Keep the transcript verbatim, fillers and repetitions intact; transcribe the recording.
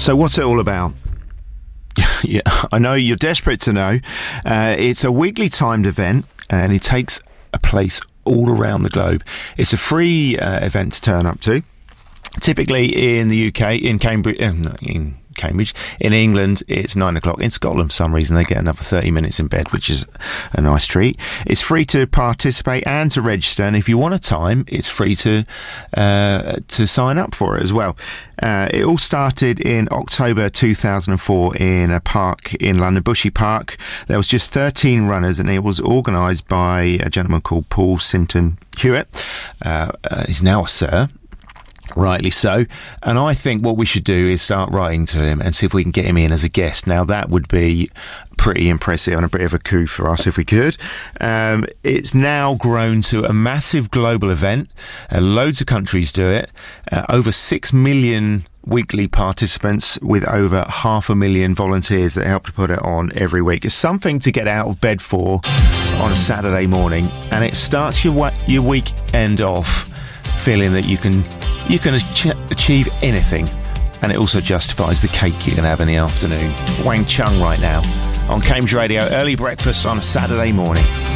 So what's it all about? Yeah, I know you're desperate to know. Uh, it's a weekly timed event, and it takes a place all around the globe. It's a free uh, event to turn up to. Typically in the U K, in Cambridge, in, in Cambridge, in England, it's nine o'clock. In Scotland, for some reason, they get another thirty minutes in bed, which is a nice treat. It's free to participate and to register, and if you want a time, it's free to uh, to sign up for it as well. Uh, it all started in October two thousand four in a park in London, Bushy Park. There was just thirteen runners, and it was organised by a gentleman called Paul Sinton Hewitt. Uh, uh, he's now a Sir. Rightly so. And I think what we should do is start writing to him and see if we can get him in as a guest. Now, that would be pretty impressive and a bit of a coup for us if we could. Um, it's now grown to a massive global event. Uh, loads of countries do it. Uh, over six million weekly participants with over half a million volunteers that help to put it on every week. It's something to get out of bed for on a Saturday morning, and it starts your, wa- your weekend off feeling that you can you can ach- achieve anything, and it also justifies the cake you can have in the afternoon. Wang Chung right now on Cambridge Radio, early breakfast on a Saturday morning.